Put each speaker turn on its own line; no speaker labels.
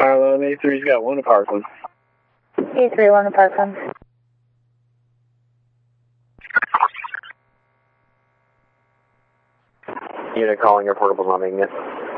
Fire alarm A3's got one to Parkland.
A3, 1 to Parkland.
Unit calling, your portable's not making it.